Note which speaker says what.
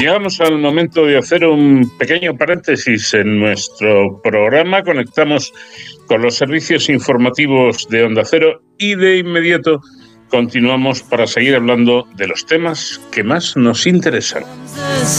Speaker 1: Llegamos al momento de hacer un pequeño paréntesis en nuestro programa. Conectamos con los servicios informativos de Onda Cero y de inmediato continuamos para seguir hablando de los temas que más nos interesan.